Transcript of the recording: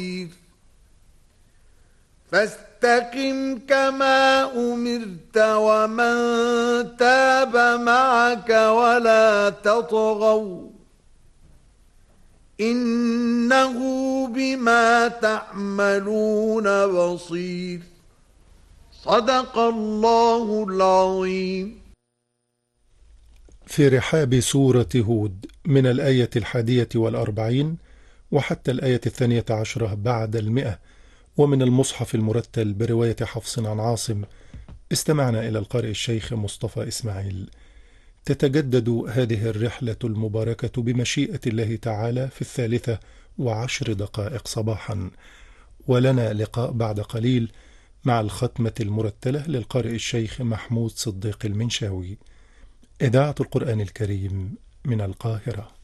فاستقم كما أمرت ومن تاب معك ولا تطغوا إنه بما تعملون بصير. صدق الله العظيم. في رحاب سورة هود من الآية 41 وحتى الآية 12 بعد 100، ومن المصحف المرتل برواية حفص عن عاصم. استمعنا إلى القارئ الشيخ مصطفى إسماعيل. تتجدد هذه الرحلة المباركة بمشيئة الله تعالى في 13:10 صباحا، ولنا لقاء بعد قليل مع الختمة المرتلة للقارئ الشيخ محمود صديق المنشاوي. إذاعة القرآن الكريم من القاهرة.